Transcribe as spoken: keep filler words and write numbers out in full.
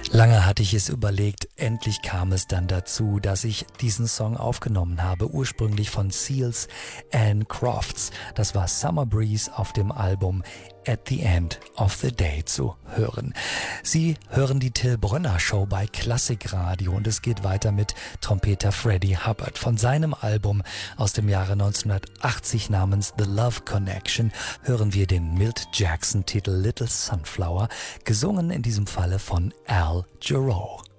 Lange hatte ich es überlegt, endlich kam es dann dazu, dass ich diesen Song aufgenommen habe, ursprünglich von Seals and Crofts. Das war Summer Breeze auf dem Album At the End of the Day zu hören. Sie hören die Till Brönner Show bei Klassikradio und es geht weiter mit Trompeter Freddie Hubbard. Von seinem Album aus dem Jahre neunzehnhundertachtzig namens The Love Connection hören wir den Milt Jackson Titel Little Sunflower, gesungen in diesem Falle von Al Jarreau.